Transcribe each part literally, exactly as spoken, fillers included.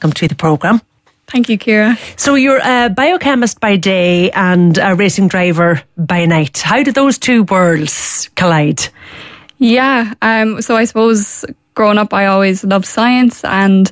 welcome to the programme. Thank you, Ciara. So you're a biochemist by day and a racing driver by night. How did those two worlds collide? Yeah, um, so I suppose growing up I always loved science and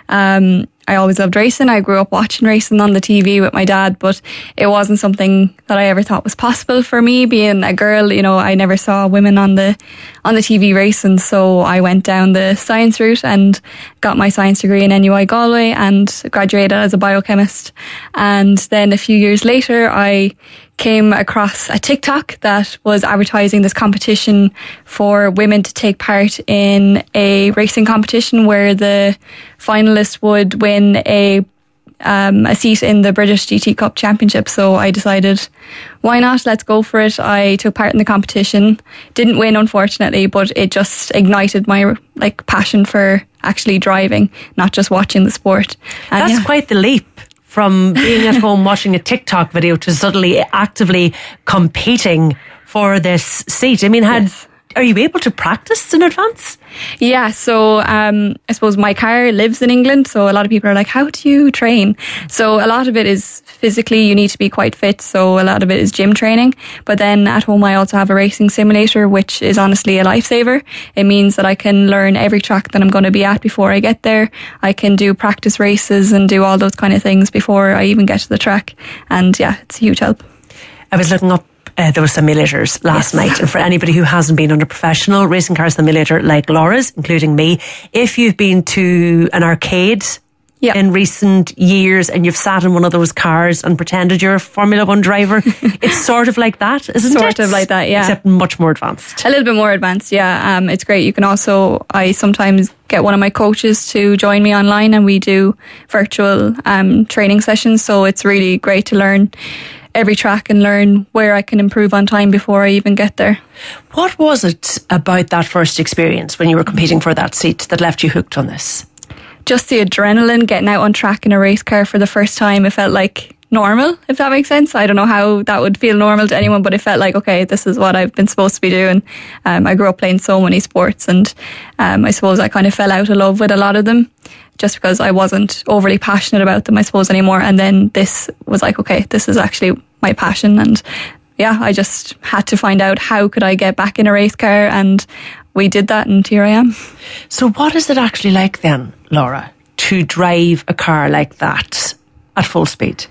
um, I always loved racing. I grew up watching racing on the T V with my dad, but it wasn't something that I ever thought was possible for me. Being a girl, you know, I never saw women on the on the T V racing, so I went down the science route and got my science degree in N U I Galway and graduated as a biochemist. And then a few years later, I came across a TikTok that was advertising this competition for women to take part in a racing competition where the finalists would win a um, a seat in the British G T Cup Championship. So I decided, why not? Let's go for it. I took part in the competition. Didn't win, unfortunately, but it just ignited my like passion for actually driving, not just watching the sport. And That's yeah. quite the leap. From being at home watching a TikTok video to suddenly actively competing for this seat. I mean, had yes. Are you able to practice in advance? Yeah, so um, I suppose my car lives in England, so a lot of people are like, how do you train? So a lot of it is physically, you need to be quite fit, so a lot of it is gym training. But then at home I also have a racing simulator, which is honestly a lifesaver. It means that I can learn every track that I'm going to be at before I get there. I can do practice races and do all those kind of things before I even get to the track. And yeah, it's a huge help. I was looking up Uh, those simulators last yes. night, and for anybody who hasn't been on a professional racing car simulator like Laura's, including me, if you've been to an arcade yep. in recent years and you've sat in one of those cars and pretended you're a Formula One driver, it's sort of like that, isn't sort it? Sort of like that, yeah. Except much more advanced. A little bit more advanced, yeah. Um, it's great. You can also, I sometimes get one of my coaches to join me online and we do virtual um, training sessions, so it's really great to learn every track and learn where I can improve on time before I even get there. What was it about that first experience when you were competing for that seat that left you hooked on this? Just the adrenaline, getting out on track in a race car for the first time. It felt like normal, if that makes sense. I don't know how that would feel normal to anyone, but it felt like, okay, this is what I've been supposed to be doing. Um, I grew up playing so many sports and um, I suppose I kind of fell out of love with a lot of them just because I wasn't overly passionate about them, I suppose, anymore. And then this was like, okay, this is actually my passion. And yeah, I just had to find out how could I get back in a race car, and we did that, and here I am. So what is it actually like then, Laura, to drive a car like that at full speed?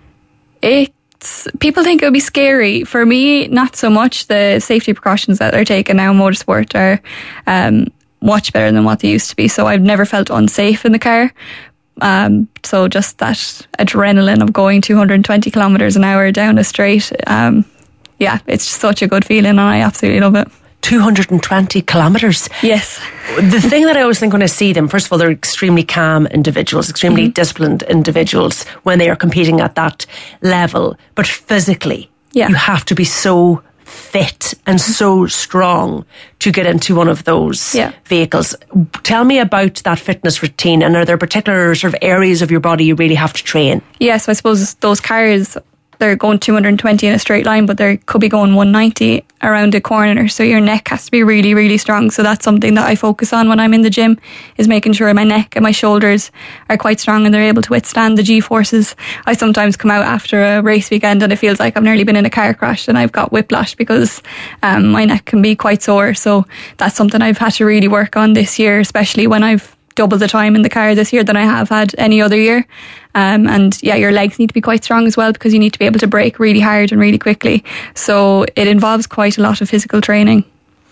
It's, people think it would be scary. For me, not so much. The safety precautions that are taken now in motorsport are um, much better than what they used to be. So I've never felt unsafe in the car. Um, so just that adrenaline of going two hundred twenty kilometres an hour down a straight. Um, yeah, it's such a good feeling and I absolutely love it. two hundred twenty kilometres. Yes. The thing that I always think when I see them, first of all, they're extremely calm individuals, extremely mm-hmm. disciplined individuals when they are competing at that level. But physically, yeah. you have to be so fit and so strong to get into one of those yeah. vehicles. Tell me about that fitness routine, and are there particular sort of areas of your body you really have to train? Yes, yeah, so I suppose those cars, they're going two hundred twenty in a straight line, but they could be going one ninety around a corner. So your neck has to be really, really strong. So that's something that I focus on when I'm in the gym, is making sure my neck and my shoulders are quite strong and they're able to withstand the G-forces. I sometimes come out after a race weekend and it feels like I've nearly been in a car crash and I've got whiplash because um, my neck can be quite sore. So that's something I've had to really work on this year, especially when I've double the time in the car this year than I have had any other year. Um, and yeah, your legs need to be quite strong as well because you need to be able to brake really hard and really quickly. So it involves quite a lot of physical training.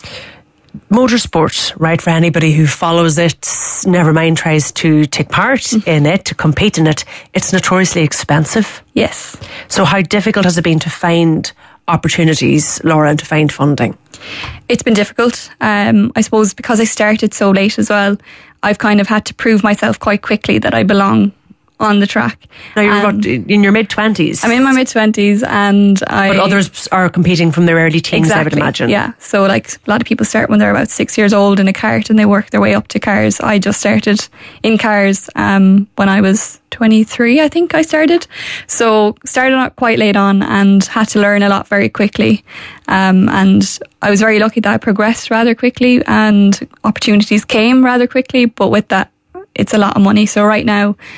Motorsport, right, for anybody who follows it, never mind tries to take part mm. in it, to compete in it, it's notoriously expensive. Yes. So how difficult has it been to find opportunities, Laura, and to find funding? It's been difficult. Um, I suppose because I started so late as well, I've kind of had to prove myself quite quickly that I belong on the track. Now you're um, in your mid-twenties. I'm in my mid-twenties and I... But others are competing from their early teens, exactly, I would imagine. Yeah, so like a lot of people start when they're about six years old in a cart and they work their way up to cars. I just started in cars um, when I was twenty-three, I think I started. So started out quite late on and had to learn a lot very quickly. Um, and I was very lucky that I progressed rather quickly and opportunities came rather quickly. But with that, it's a lot of money. So right now,